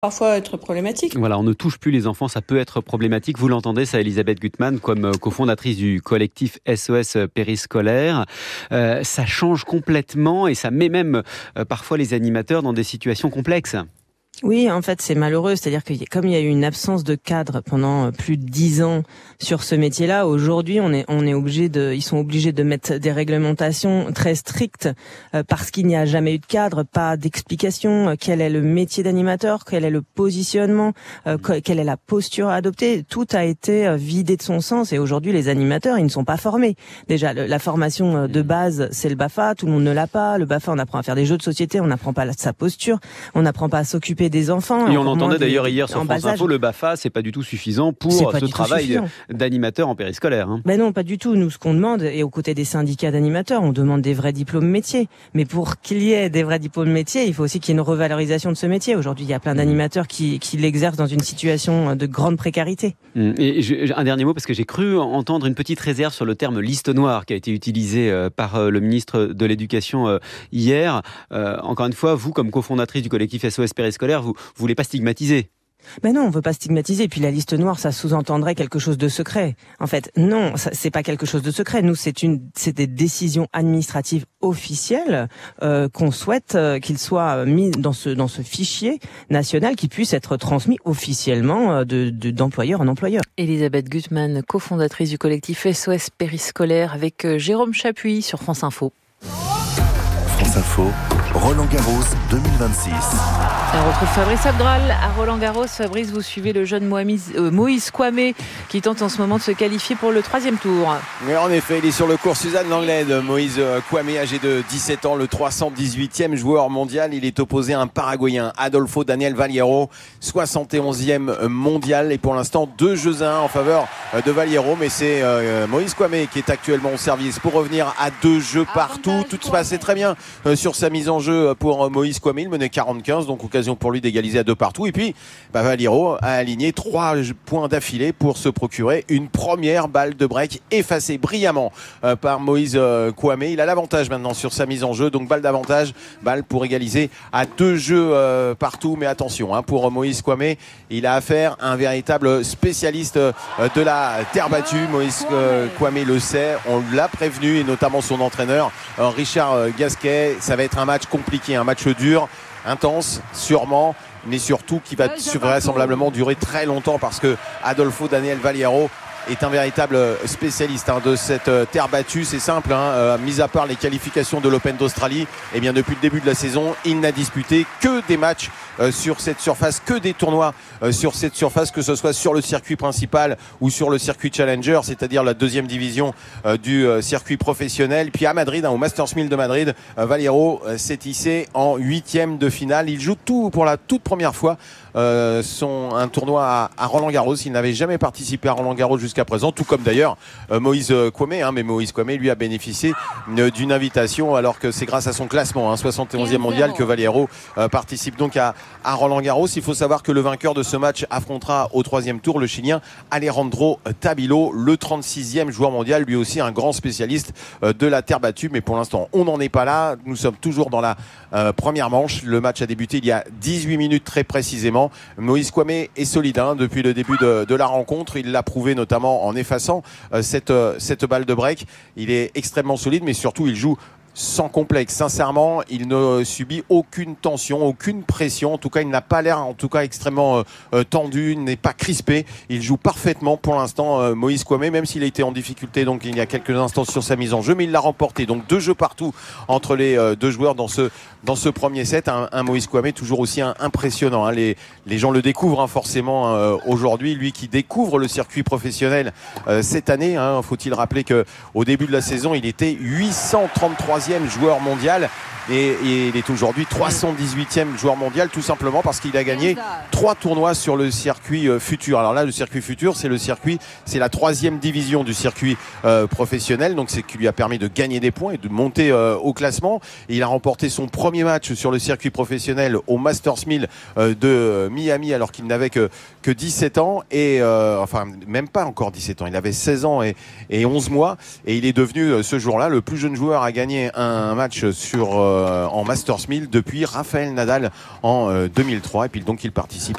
parfois être problématique. Voilà, on ne touche plus les enfants, ça peut être problématique. Vous l'entendez, ça, Elisabeth Gutmann, comme cofondatrice du collectif SOS Périscolaire. Ça change complètement et ça met même parfois les animateurs dans des situations complexes. Oui, en fait, c'est malheureux. C'est-à-dire que comme il y a eu une absence de cadre pendant plus de 10 ans sur ce métier-là, aujourd'hui, ils sont obligés de mettre des réglementations très strictes parce qu'il n'y a jamais eu de cadre, pas d'explication. Quel est le métier d'animateur? Quel est le positionnement? Quelle est la posture à adopter? Tout a été vidé de son sens et aujourd'hui, les animateurs, ils ne sont pas formés. Déjà, la formation de base, c'est le BAFA. Tout le monde ne l'a pas. Le BAFA, on apprend à faire des jeux de société, on n'apprend pas sa posture, on n'apprend pas à s'occuper des enfants. Et on l'entendait d'ailleurs hier sur France Info, le BAFA, c'est pas du tout suffisant pour ce travail d'animateur en périscolaire. Ben non, pas du tout. Nous, ce qu'on demande, et aux côtés des syndicats d'animateurs, on demande des vrais diplômes métiers. Mais pour qu'il y ait des vrais diplômes métiers, il faut aussi qu'il y ait une revalorisation de ce métier. Aujourd'hui, il y a plein d'animateurs qui l'exercent dans une situation de grande précarité. Et un dernier mot, parce que j'ai cru entendre une petite réserve sur le terme liste noire qui a été utilisé par le ministre de l'Éducation hier. Encore une fois, vous, comme cofondatrice du collectif SOS Périscolaire, vous voulez pas stigmatiser. Ben non, on veut pas stigmatiser. Puis la liste noire, ça sous-entendrait quelque chose de secret. En fait, non, c'est pas quelque chose de secret. Nous, c'est des décisions administratives officielles qu'on souhaite qu'ils soient mis dans ce fichier national qui puisse être transmis officiellement d'employeur en employeur. Elisabeth Gutmann, cofondatrice du collectif SOS Périscolaire, avec Jérôme Chapuis sur France Info. France Info, Roland-Garros 2026. On retrouve Fabrice Abdral à Roland-Garros. Fabrice, vous suivez le jeune Moïse Kouamé qui tente en ce moment de se qualifier pour le 3e tour. Oui, en effet, il est sur le court Suzanne Lenglen. Moïse Kouamé, âgé de 17 ans, le 318e joueur mondial. Il est opposé à un Paraguayen, Adolfo Daniel Valiero, 71e mondial. Et pour l'instant, 2-1 en faveur de Valiero. Mais c'est Moïse Kouamé qui est actuellement au service pour revenir à 2 partout. Tout se passait très bien sur sa mise en jeu pour Moïse Kouamé. Il menait 40-15, donc occasion pour lui d'égaliser à 2 partout. Et puis, Valiero a aligné 3 points d'affilée pour se procurer une première balle de break effacée brillamment par Moïse Kouamé. Il a l'avantage maintenant sur sa mise en jeu. Donc, balle d'avantage, balle pour égaliser à 2 partout. Mais attention, pour Moïse Kouamé, il a affaire à un véritable spécialiste de la terre battue. Moïse Kouamé le sait. On l'a prévenu, et notamment son entraîneur, Richard Gasquet. Ça va être un match compliqué, un match dur, intense, sûrement, mais surtout qui va vraisemblablement durer très longtemps parce que Adolfo Daniel Valiero est un véritable spécialiste de cette terre battue. C'est simple, mis à part les qualifications de l'Open d'Australie, eh bien depuis le début de la saison, il n'a disputé que des matchs sur cette surface, que des tournois sur cette surface, que ce soit sur le circuit principal ou sur le circuit Challenger, c'est-à-dire la 2e division du circuit professionnel. Puis à Madrid, au Masters 1000 de Madrid, Valiero s'est hissé en 8e de finale. Il joue pour la toute première fois un tournoi à Roland-Garros. Il n'avait jamais participé à Roland-Garros jusqu'à présent, tout comme d'ailleurs Moïse Kouamé, mais Moïse Kouamé lui a bénéficié d'une invitation alors que c'est grâce à son classement 71e mondial que Valiero participe donc à Roland-Garros. Il faut savoir que le vainqueur de ce match affrontera au 3e tour le Chilien Alejandro Tabilo, le 36e joueur mondial, lui aussi un grand spécialiste de la terre battue, mais pour l'instant on n'en est pas là. Nous sommes toujours dans la première manche. Le match a débuté il y a 18 minutes très précisément. Moïse Kouamé est solide depuis le début de la rencontre. Il l'a prouvé notamment en effaçant cette balle de break. Il est extrêmement solide, mais surtout il joue sans complexe. Sincèrement, il ne subit aucune tension, aucune pression. En tout cas, il n'a pas l'air extrêmement tendu, il n'est pas crispé. Il joue parfaitement pour l'instant, Moïse Kouamé, même s'il a été en difficulté donc il y a quelques instants sur sa mise en jeu, mais il l'a remporté. Donc 2 jeux partout entre les 2 joueurs dans ce premier set. Un Moïse Kouamé toujours aussi impressionnant. Les gens le découvrent forcément aujourd'hui. Lui qui découvre le circuit professionnel cette année. Faut-il rappeler qu'au début de la saison, il était 833e joueur mondial. Et il est aujourd'hui 318e joueur mondial, tout simplement parce qu'il a gagné 3 tournois sur le circuit futur. Alors là, le circuit futur, c'est la 3e division du circuit professionnel, donc c'est ce qui lui a permis de gagner des points et de monter au classement. Et il a remporté son premier match sur le circuit professionnel au Masters 1000 de Miami, alors qu'il n'avait que 17 ans et même pas encore 17 ans. Il avait 16 ans et 11 mois, et il est devenu ce jour-là le plus jeune joueur à gagner un match sur en Masters 1000 depuis Rafael Nadal en 2003. Et puis donc il participe